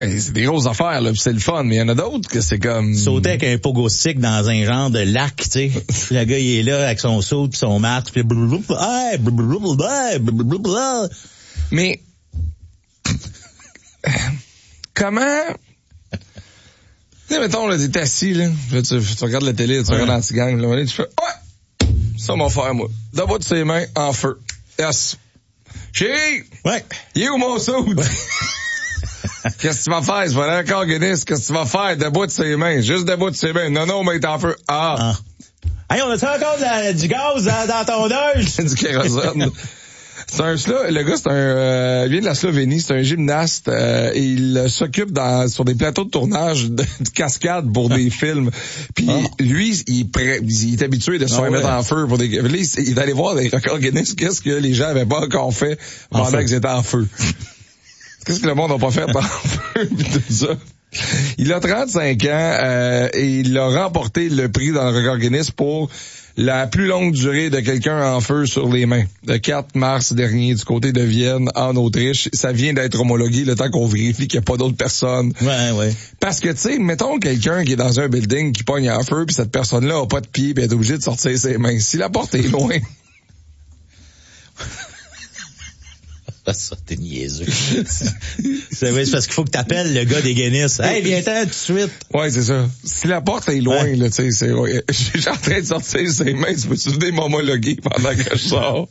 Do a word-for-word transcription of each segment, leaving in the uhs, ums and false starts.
Et c'est des grosses affaires, là, pis c'est le fun, mais il y en a d'autres que c'est comme... Sauter avec un pogo stick dans un genre de lac, tu sais. Le gars, il est là avec son saut pis son masque, pis blablabla, blablabla, blablabla. Mais... Comment... Tu sais, mettons, là, t'es assis, là, tu, tu, tu regardes la télé, tu ouais. regardes l'anti-gang, là, tu fais, ouais, ça m'a fait, moi. D'abord de ses mains, en feu. Yes. Chérie! Ouais. Il est où mon saut? Ouais. Qu'est-ce que tu vas faire? C'est pas d'accord, Guinness. Qu'est-ce que tu vas faire? Debout de ses mains. Juste debout de ses mains. Non, non, mais il est en feu. Ah. ah. Hey, on a-tu encore de la, du gaz dans, dans ton tondeuse? Du kérosène. C'est un Slo- le gars, c'est un, euh, il vient de la Slovénie, c'est un gymnaste, euh, et il euh, s'occupe dans, sur des plateaux de tournage de, de cascade pour des films. Puis oh. lui, il, pré- il est habitué de se faire oh, mettre ouais. en feu pour des, là, il, il est allé voir des records Guinness, qu'est-ce que les gens avaient pas encore fait pendant en qu'ils étaient en feu. Qu'est-ce que le monde n'a pas fait en feu, pis tout ça. Il a trente-cinq ans, euh, et il a remporté le prix dans le record Guinness pour la plus longue durée de quelqu'un en feu sur les mains. Le quatre mars dernier, du côté de Vienne, en Autriche. Ça vient d'être homologué le temps qu'on vérifie qu'il n'y a pas d'autres personnes. Ouais, ouais. Parce que, tu sais, mettons quelqu'un qui est dans un building qui pogne en feu, puis cette personne-là a pas de pied, puis elle est obligée de sortir ses mains. Si la porte est loin... Ça, t'es niaiseux. c'est, vrai, c'est parce qu'il faut que t'appelles le gars des Guinness. Hey, viens-t'en tout de suite. Ouais, c'est ça. Si la porte est loin, ouais. là, tu sais, c'est, ouais, je suis en train de sortir ses mains, tu peux-tu venir m'homologuer pendant que je sors?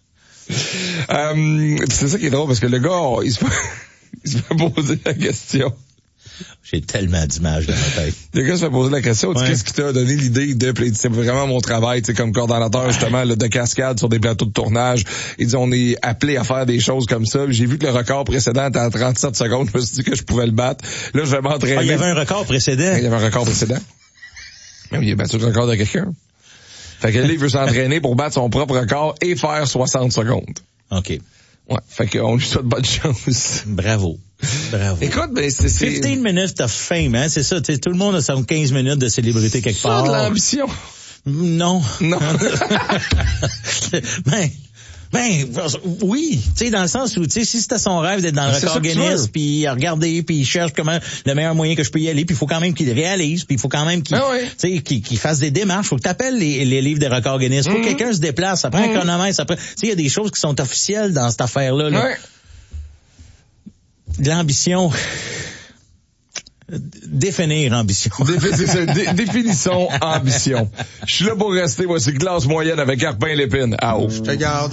um, c'est ça qui est drôle, parce que le gars, il se fait, il se fait poser la question. J'ai tellement d'images dans ma tête. Le gars se fait poser la question, ouais. Qu'est-ce qui t'a donné l'idée de, c'est vraiment mon travail, tu sais, comme coordonnateur, justement, là, de cascade sur des plateaux de tournage. Il dit, on est appelé à faire des choses comme ça. J'ai vu que le record précédent était à trente-sept secondes. Je me suis dit que je pouvais le battre. Là, je vais m'entraîner. Ah, il y avait un record précédent? Il y avait un record précédent. Mais il a battu le record de quelqu'un. Fait que là, il veut s'entraîner pour battre son propre record et faire soixante secondes. OK. Ouais. Fait qu'on lui souhaite bonne chance. Bravo. Bravo. Écoute, ben, c'est, c'est... quinze minutes of fame, hein, c'est ça. T'sais, tout le monde a son quinze minutes de célébrité quelque ça part. Ça de l'ambition. Non. Non. ben, ben, oui. Tu sais, dans le sens où, tu sais, si c'était son rêve d'être dans le record Guinness, puis regarder, puis il cherche comment le meilleur moyen que je peux y aller, puis il faut quand même qu'il réalise, puis il faut quand même qu'il, ah oui. tu sais, qu'il, qu'il fasse des démarches. Faut que t'appelles les, les livres des records Guinness. Faut mmh. que quelqu'un se déplace. Ça prend mmh. un chronomètre. Ça prend, tu sais, il y a des choses qui sont officielles dans cette affaire-là. Là. Ouais. De l'ambition. Définir ambition. Dé- c'est ça. Dé- définissons ambition. Je suis là pour rester. Voici classe moyenne avec Arpin Lépine. Ah, oh. Je te garde.